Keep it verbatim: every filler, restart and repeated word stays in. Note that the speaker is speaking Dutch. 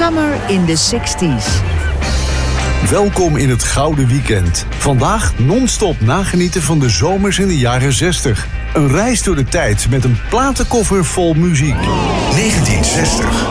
Summer in the zestig's. Welkom in het Gouden Weekend. Vandaag non-stop nagenieten van de zomers in de jaren zestig. Een reis door de tijd met een platenkoffer vol muziek. negentien zestig.